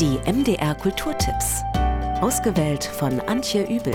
Die MDR Kulturtipps. Ausgewählt von Antje Übel.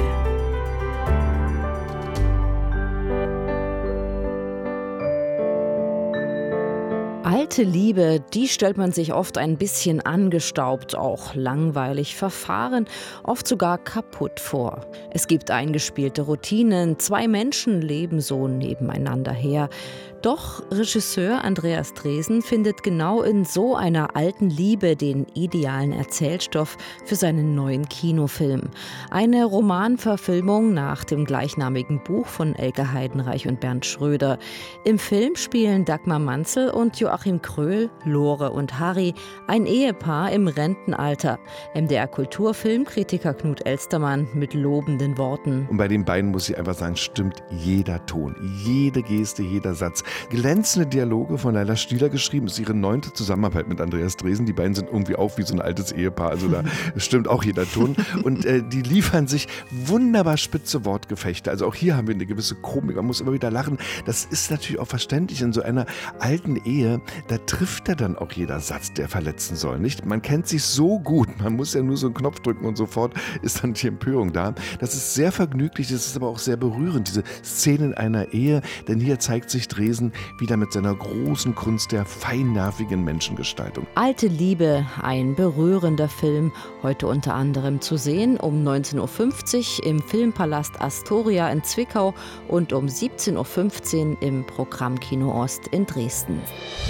Alte Liebe, die stellt man sich oft ein bisschen angestaubt, auch langweilig, verfahren, oft sogar kaputt vor. Es gibt eingespielte Routinen, zwei Menschen leben so nebeneinander her. Doch Regisseur Andreas Dresen findet genau in so einer alten Liebe den idealen Erzählstoff für seinen neuen Kinofilm. Eine Romanverfilmung nach dem gleichnamigen Buch von Elke Heidenreich und Bernd Schröder. Im Film spielen Dagmar Manzel und Joachim Kröll, Lore und Harry, ein Ehepaar im Rentenalter. MDR-Kulturfilmkritiker Knut Elstermann mit lobenden Worten. Und bei den beiden muss ich einfach sagen, stimmt jeder Ton, jede Geste, jeder Satz. Glänzende Dialoge von Laila Stieler geschrieben, ist ihre 9. Zusammenarbeit mit Andreas Dresen. Die beiden sind irgendwie auch wie so ein altes Ehepaar, also da stimmt auch jeder Ton. Und die liefern sich wunderbar spitze Wortgefechte. Also auch hier haben wir eine gewisse Komik, man muss immer wieder lachen. Das ist natürlich auch verständlich in so einer alten Ehe, da trifft er dann auch jeder Satz, der verletzen soll, nicht? Man kennt sich so gut, man muss ja nur so einen Knopf drücken und sofort ist dann die Empörung da. Das ist sehr vergnüglich, das ist aber auch sehr berührend, diese Szenen einer Ehe, denn hier zeigt sich Dresen wieder mit seiner großen Kunst der feinnervigen Menschengestaltung. Alte Liebe, ein berührender Film, heute unter anderem zu sehen um 19.50 Uhr im Filmpalast Astoria in Zwickau und um 17.15 Uhr im Programmkino Ost in Dresden.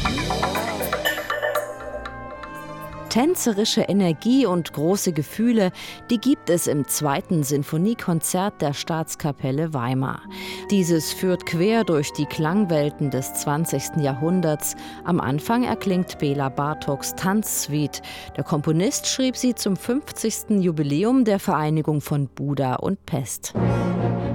Tänzerische Energie und große Gefühle, die gibt es im 2. Sinfoniekonzert der Staatskapelle Weimar. Dieses führt quer durch die Klangwelten des 20. Jahrhunderts. Am Anfang erklingt Bela Bartoks Tanzsuite. Der Komponist schrieb sie zum 50. Jubiläum der Vereinigung von Buda und Pest.